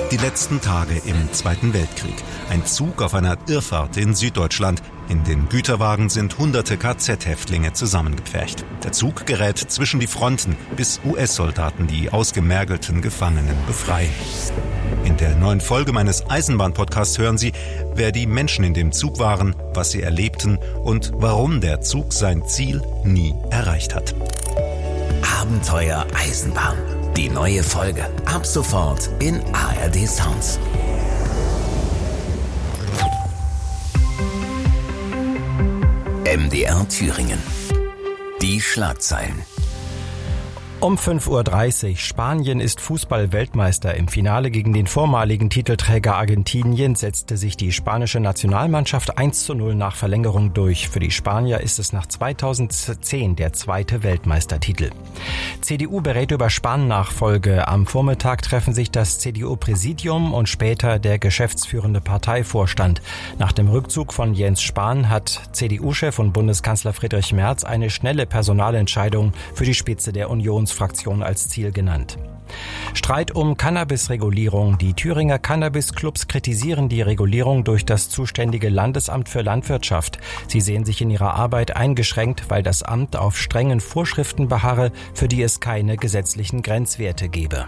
Die letzten Tage im Zweiten Weltkrieg. Ein Zug auf einer Irrfahrt in Süddeutschland. In den Güterwagen sind hunderte KZ-Häftlinge zusammengepfercht. Der Zug gerät zwischen die Fronten, bis US-Soldaten die ausgemergelten Gefangenen befreien. In der neuen Folge meines Eisenbahn-Podcasts hören Sie, wer die Menschen in dem Zug waren, was sie erlebten und warum der Zug sein Ziel nie erreicht hat. Abenteuer Eisenbahn. Die neue Folge ab sofort in ARD Sounds. MDR Thüringen. Die Schlagzeilen. Um 5:30 Uhr. Spanien ist Fußball-Weltmeister. Im Finale gegen den vormaligen Titelträger Argentinien setzte sich die spanische Nationalmannschaft 1:0 nach Verlängerung durch. Für die Spanier ist es nach 2010 der zweite Weltmeistertitel. CDU berät über Spahn-Nachfolge. Am Vormittag treffen sich das CDU-Präsidium und später der geschäftsführende Parteivorstand. Nach dem Rückzug von Jens Spahn hat CDU-Chef und Bundeskanzler Friedrich Merz eine schnelle Personalentscheidung für die Spitze der Unionsfraktion als Ziel genannt. Streit um Cannabis-Regulierung. Die Thüringer Cannabis-Clubs kritisieren die Regulierung durch das zuständige Landesamt für Landwirtschaft. Sie sehen sich in ihrer Arbeit eingeschränkt, weil das Amt auf strengen Vorschriften beharre, für die es keine gesetzlichen Grenzwerte gebe.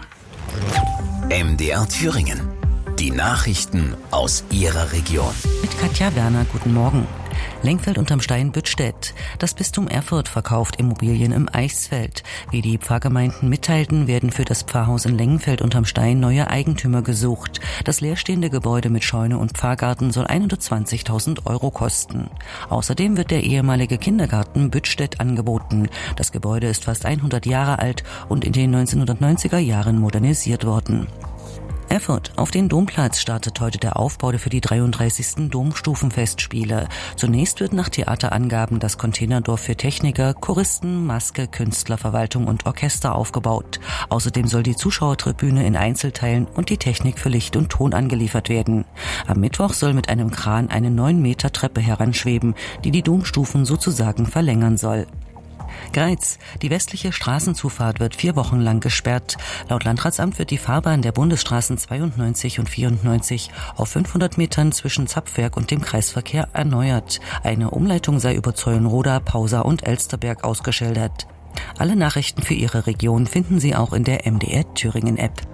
MDR Thüringen. Die Nachrichten aus Ihrer Region. Mit Katja Werner, guten Morgen. Lengfeld unterm Stein Büttstedt. Das Bistum Erfurt verkauft Immobilien im Eichsfeld. Wie die Pfarrgemeinden mitteilten, werden für das Pfarrhaus in Lengfeld unterm Stein neue Eigentümer gesucht. Das leerstehende Gebäude mit Scheune und Pfarrgarten soll 120.000 € kosten. Außerdem wird der ehemalige Kindergarten Büttstedt angeboten. Das Gebäude ist fast 100 Jahre alt und in den 1990er Jahren modernisiert worden. Erfurt. Auf den Domplatz startet heute der Aufbau für die 33. Domstufenfestspiele. Zunächst wird nach Theaterangaben das Containerdorf für Techniker, Choristen, Maske, Künstler, Verwaltung und Orchester aufgebaut. Außerdem soll die Zuschauertribüne in Einzelteilen und die Technik für Licht und Ton angeliefert werden. Am Mittwoch soll mit einem Kran eine 9 Meter Treppe heranschweben, die die Domstufen sozusagen verlängern soll. Greiz. Die westliche Straßenzufahrt wird 4 Wochen lang gesperrt. Laut Landratsamt wird die Fahrbahn der Bundesstraßen 92 und 94 auf 500 Metern zwischen Zapfwerk und dem Kreisverkehr erneuert. Eine Umleitung sei über Zeulenroda, Pausa und Elsterberg ausgeschildert. Alle Nachrichten für Ihre Region finden Sie auch in der MDR Thüringen App.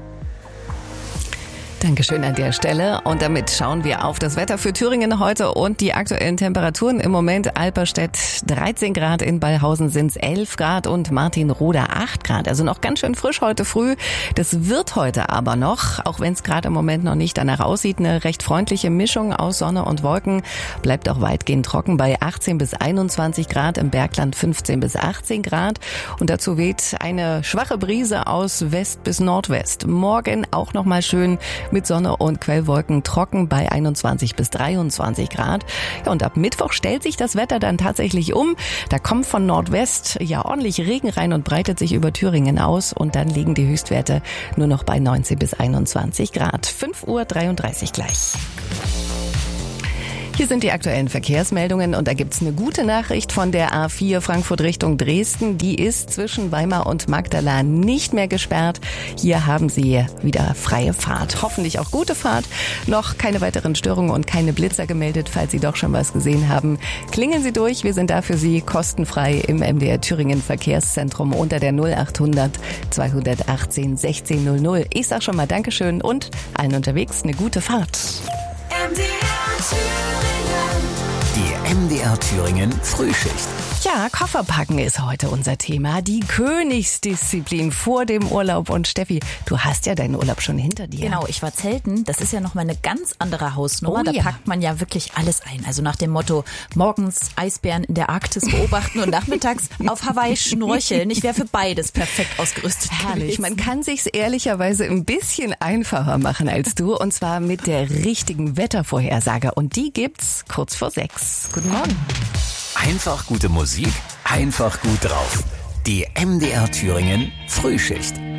Dankeschön an der Stelle. Und damit schauen wir auf das Wetter für Thüringen heute und die aktuellen Temperaturen. Im Moment Alperstedt 13 Grad, in Ballhausen sind es 11 Grad und Martinroda 8 Grad. Also noch ganz schön frisch heute früh. Das wird heute aber noch, auch wenn es gerade im Moment noch nicht danach aussieht, eine recht freundliche Mischung aus Sonne und Wolken. Bleibt auch weitgehend trocken bei 18 bis 21 Grad, im Bergland 15 bis 18 Grad. Und dazu weht eine schwache Brise aus West bis Nordwest. Morgen auch noch mal schön mit Sonne und Quellwolken trocken bei 21 bis 23 Grad. Ja, und ab Mittwoch stellt sich das Wetter dann tatsächlich um. Da kommt von Nordwest ja ordentlich Regen rein und breitet sich über Thüringen aus. Und dann liegen die Höchstwerte nur noch bei 19 bis 21 Grad. 5:33 Uhr gleich. Hier sind die aktuellen Verkehrsmeldungen und da gibt's eine gute Nachricht von der A4 Frankfurt Richtung Dresden. Die ist zwischen Weimar und Magdala nicht mehr gesperrt. Hier haben Sie wieder freie Fahrt. Hoffentlich auch gute Fahrt. Noch keine weiteren Störungen und keine Blitzer gemeldet. Falls Sie doch schon was gesehen haben, klingeln Sie durch. Wir sind da für Sie kostenfrei im MDR Thüringen Verkehrszentrum unter der 0800 218 1600. Ich sag schon mal Dankeschön und allen unterwegs eine gute Fahrt. Die MDR Thüringen Frühschicht. Ja, Kofferpacken ist heute unser Thema. Die Königsdisziplin vor dem Urlaub. Und Steffi, du hast ja deinen Urlaub schon hinter dir. Genau, ich war zelten. Das ist ja nochmal eine ganz andere Hausnummer. Oh, da packt man ja wirklich alles ein. Also nach dem Motto, morgens Eisbären in der Arktis beobachten und nachmittags auf Hawaii schnorcheln. Ich wäre für beides perfekt ausgerüstet. Herrlich. gewesen. Man kann sich's ehrlicherweise ein bisschen einfacher machen als du. Und zwar mit der richtigen Wettervorhersage. Und die gibt's kurz vor 6. Guten Morgen. Einfach gute Musik, einfach gut drauf. Die MDR Thüringen Frühschicht.